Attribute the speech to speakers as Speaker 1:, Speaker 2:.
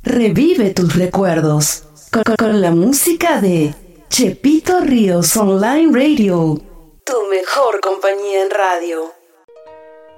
Speaker 1: Revive tus recuerdos con la música de Chepito Ríos Online Radio, tu mejor compañía en radio.